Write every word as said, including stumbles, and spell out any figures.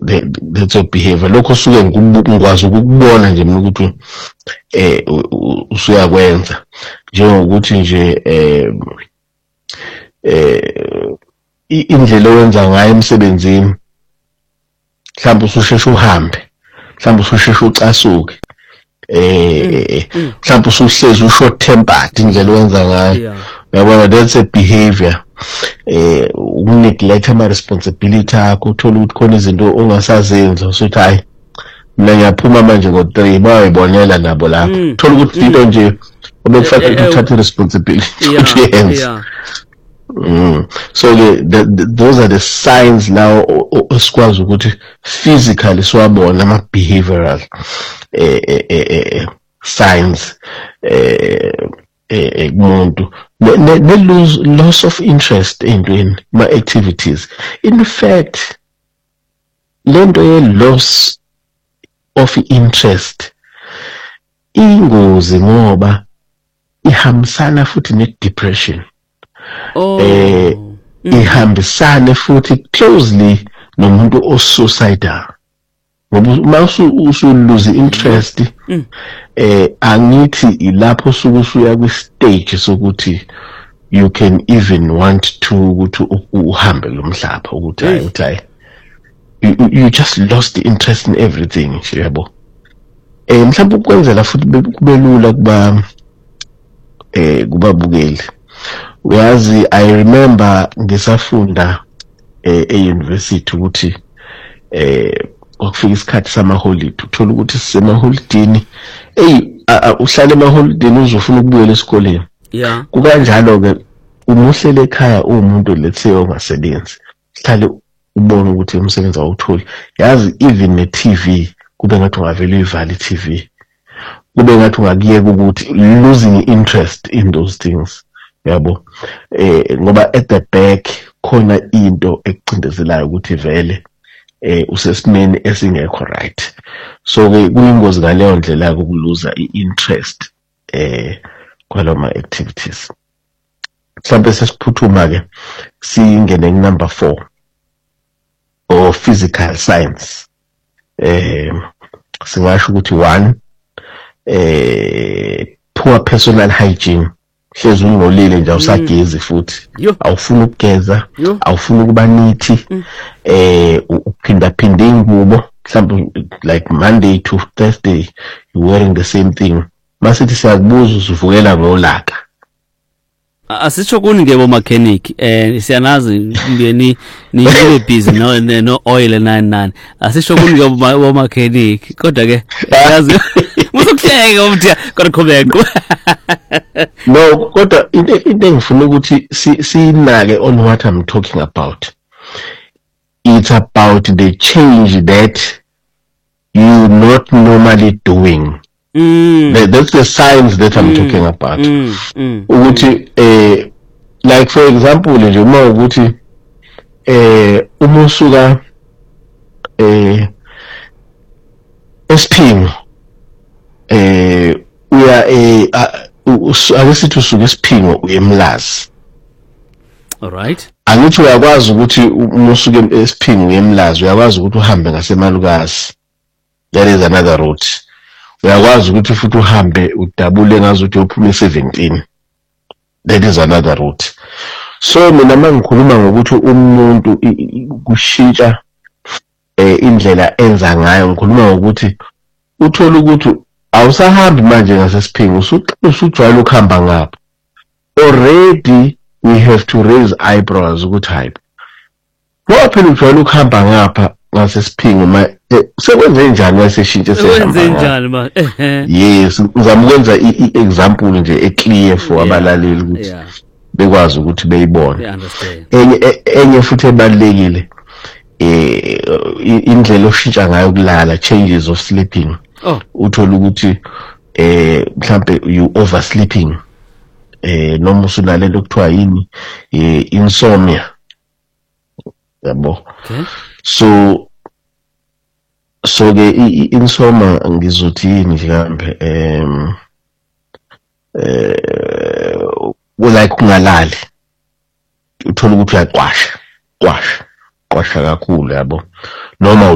that's your behavior. Lokho suke ngikwazi ukubona nje mina ukuthi eh usuyakwenza njengokuthi nje eh eh indlela owenza ngayo emsebenzini mhlawumbe ususheshe uhambe mhlawumbe ususheshe ucasuke eh mhlawumbe usuhlezi ushort tempered indlela owenza ngayo yabona that's a behavior eh ukuneglect ama responsibility akho uthola ukuthi khona izinto ongasazenza usuthi hayi mina ngiyaphuma manje ngo three bayibonela nabo lapho uthola ukuthi into nje obekufanele uthathe responsibility yes Mm. So the, the, the, those are the signs now esikwazi ukuthi physically swabona ama behavioral eh, eh, eh, signs eh eh umuntu ne lose loss of interest in my activities. In fact lento ye loss of interest ingozi ngoba ihambisana futhi ne depression. Oh, eh mm. ihambisane futhi closely nomuntu osuicidal ngoba uma usu lose interest mm. eh angithi ilapho suku suya kwi stage sokuthi you can even want to ukuthi uhambe lo mhlaba ukuthi hayi uthi hayi you just lost the interest in everything yabo eh mhlawumbe ukwenzela futhi kube lula kuba eh kubabukeli. Uyazi I remember ngisafunda eh e-university ukuthi eh okufika isikhathi sama holiday uthola ukuthi sisema holidini hey uhlale ema holidini uzofuna ukubuyela esikoleni yeah kukanjalo ke umuhlele ekhaya umuntu let's say ongasebenzi sihlale ubone ukuthi umsebenzi awutholi yazi even ne T V kube ngathi ungavela uyivala i-T V kube ngathi ungakiyeka ukuthi losing interest in those things yabo eh ngoba at the back khona into ekucindezelayo ukuthi vele eh usesimeni esingekho right so ke kuyingozi ngaleyo ndlela ukuluza i-interest eh kwaloma activities. Mhlawumbe sesiphuthuma ke singene number four or physical science eh singasho ukuthi one eh poor personal hygiene hlezi ungolile nje awusagezi futhi awufuna ukugeza awufuna ukuba nithi eh uphinda phinda ingubo mhlawumbe like Monday to Thursday you wearing the same thing masithi siyakubuza usuvukela ngolaka asisho kuni ngebo mechanic eh siyanazi ngeni ni ni busy no no oil nine nine asisho kuni ngebo mechanic kodwa ke yazi musokuhleka umthi kodwa qhubeka no kodwa into into engifuna ukuthi sinake on what I'm talking about. It's about the change that you not normally doing. Mm. That, that's the signs that I'm mm. talking about. Mm. Mm. Ukuthi eh like for example nje uma ukuthi eh umusuka eh esiphingo eh uya eh akesithi usuke esiphingo uyemlazi. All right. Angithi uyakwazi ukuthi umusuke esiphingo uyemlazi uyakwazi ukuthi uhambe ngasemalukasi. There is another route. Uyakwazi ukuthi futhi uhambe udabule ngazo ukuthi uphume seventeen. That is another route. So mina mangikhuluma ngokuthi umuntu kushintsha eh indlela enza ngayo ngikhuluma ngokuthi uthola ukuthi awusahambi manje ngasesiphingo usujwayele ukuhamba ngapha. Already we have to raise eyebrows ukuthi hayi. Ngoba phela ujwayele ukuhamba ngapha ngasesiphingo ma sekwenze njani waseshintshe sehamba njani ma yes uzama ukwenza i-example nje eclear for abalaleli ukuthi bekwazi ukuthi beyibone enye enye futhi ebalekile eh indlela oshintsha ngayo kulala changes of sleeping uthola ukuthi eh mhlambe you oversleeping eh noma usunale into kuthiwa yini eh insomnia yabo so so ke insomnia ngizothi yini mhlambe em eh like kungalali uthola ukuthi uyaqwasha qwasha qwasha kakhulu yabo noma